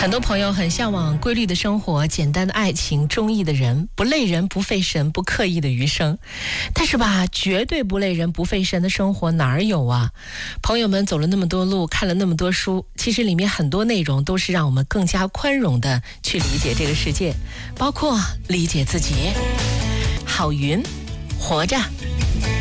很多朋友很向往规律的生活、简单的爱情、忠义的人，不累人、不费神、不刻意的余生。但是吧，绝对不累人、不费神的生活哪儿有啊？朋友们走了那么多路，看了那么多书，其实里面很多内容都是让我们更加宽容的去理解这个世界，包括理解自己。郝云，活着。